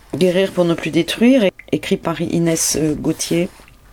Guérir pour ne plus détruire, écrit par Inès Gauthier.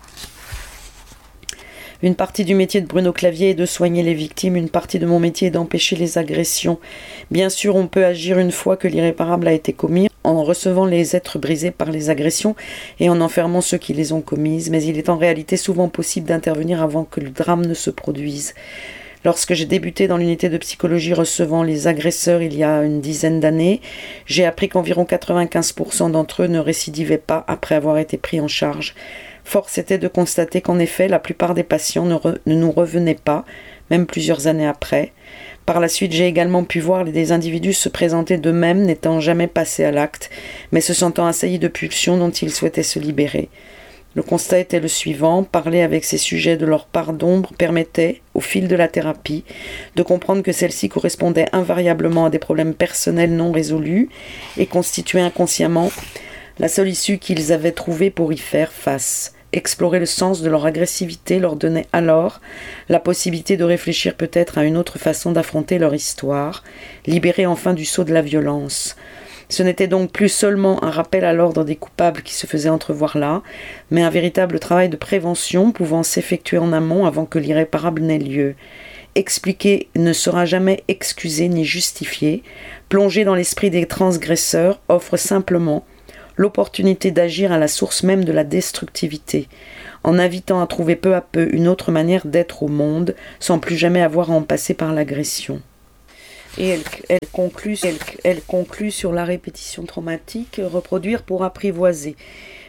Une partie du métier de Bruno Clavier est de soigner les victimes, une partie de mon métier est d'empêcher les agressions. Bien sûr, on peut agir une fois que l'irréparable a été commis, en recevant les êtres brisés par les agressions et en enfermant ceux qui les ont commises, mais il est en réalité souvent possible d'intervenir avant que le drame ne se produise. Lorsque j'ai débuté dans l'unité de psychologie recevant les agresseurs il y a une dizaine d'années, j'ai appris qu'environ 95% d'entre eux ne récidivaient pas après avoir été pris en charge. Force était de constater qu'en effet, la plupart des patients ne nous revenaient pas, même plusieurs années après. Par la suite, j'ai également pu voir des individus se présenter d'eux-mêmes, n'étant jamais passés à l'acte, mais se sentant assaillis de pulsions dont ils souhaitaient se libérer. Le constat était le suivant: parler avec ces sujets de leur part d'ombre permettait, au fil de la thérapie, de comprendre que celle-ci correspondait invariablement à des problèmes personnels non résolus et constituait inconsciemment la seule issue qu'ils avaient trouvée pour y faire face. Explorer le sens de leur agressivité leur donnait alors la possibilité de réfléchir peut-être à une autre façon d'affronter leur histoire, libérée enfin du sceau de la violence. Ce n'était donc plus seulement un rappel à l'ordre des coupables qui se faisait entrevoir là, mais un véritable travail de prévention pouvant s'effectuer en amont avant que l'irréparable n'ait lieu. Expliquer ne sera jamais excusé ni justifié. Plonger dans l'esprit des transgresseurs offre simplement l'opportunité d'agir à la source même de la destructivité, en invitant à trouver peu à peu une autre manière d'être au monde, sans plus jamais avoir à en passer par l'agression. Et elle conclut sur la répétition traumatique, reproduire pour apprivoiser.